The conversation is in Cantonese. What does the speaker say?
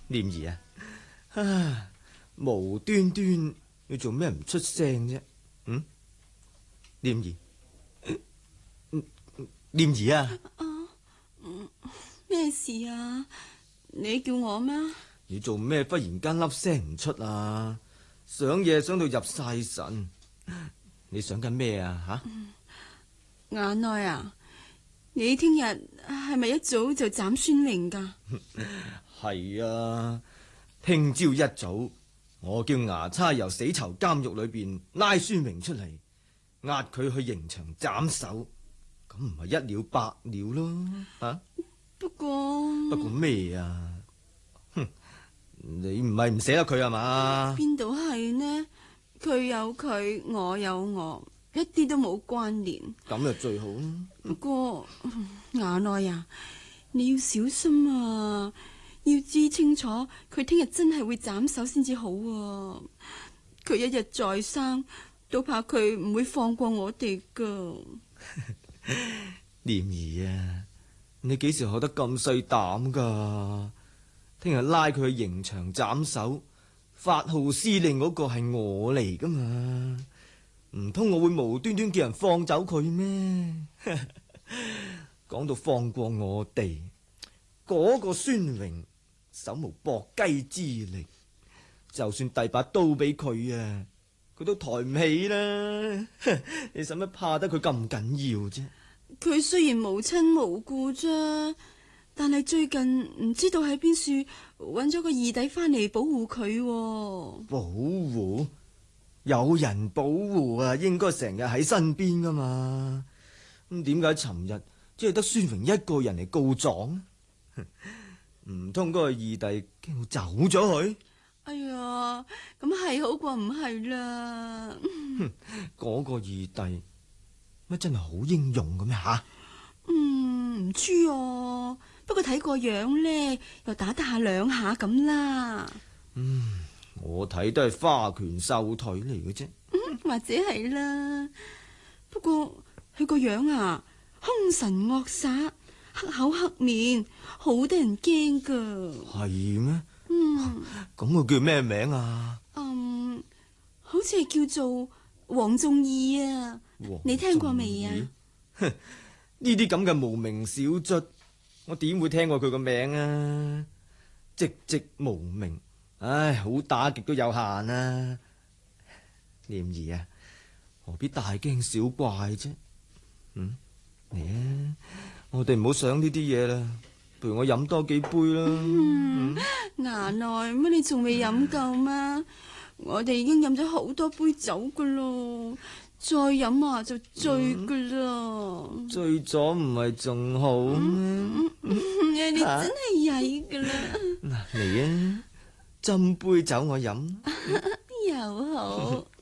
念兒啊，無端端要做咩唔出聲啫？念兒，念兒啊， 咩事啊？你叫我咩？ 你做咩忽然間粒聲唔出啊？想嘢想到入晒神，你想緊咩啊？ 眼內啊，你聽日係咪一早就斬孫明噶？ 係啊，聽朝一早我叫衙差由死囚監獄裏邊拉孫明出嚟，押佢去刑場斬首，咁唔係一了百了咯？ 不過咩啊？你唔係唔捨得佢係嘛？ 邊度係呢？佢有佢，我有我，一啲都冇關聯。 咁就最好。 不過衙內啊，你要小心啊！要知清楚，佢聽日真係會斬首先至好啊！佢一日在生，都怕佢唔會放過我哋噶。 念兒啊，你幾時學得咁細膽噶？聽日拉佢去刑場斬首，發號施令嗰個係我嚟噶嘛？唔通我會無端端叫人放走佢咩？講到放過我哋，嗰個孫榮手無縛雞之力，就算遞把刀俾佢啊，佢都抬唔起啦。你使乜怕得佢咁緊要啫？ 佢雖然無親無故啫，但係最近唔知道喺邊處揾咗個義弟翻嚟保護佢喎。 保護？有人保護啊，應該成日喺身邊噶嘛。咁點解尋日只係得孫榮一個人嚟告狀？唔通嗰個義弟驚我走咗去？ 哎呀，咁係好過唔係啦。 嗰個義弟乜真係好英勇咁咩吓？ 唔知啊，不過睇個樣咧，又打得下兩下咁啦。 我睇都係花拳繡腿嚟嘅啫。 或者係啦。不過佢個樣啊，凶神惡煞，黑口黑面，好得人驚噶。 係咩？咁佢叫咩名啊？ 好似係叫做黃仲義啊。你聽過未啊？ 呢啲咁嘅無名小卒，我點會聽過佢個名啊？寂寂無名，唉，好打極都有限啊！念兒啊，何必大驚小怪啫？嚟啊，我哋唔好想呢啲嘢啦，陪我飲多幾杯啦。 衙內乜你仲未飲夠咩？我哋已經飲咗好多杯酒噶咯，再飲啊就醉噶啦。 醉咗唔係仲好咩？ 你真係曳噶啦。 嗱，嚟啊，斟杯酒我飲。 又好。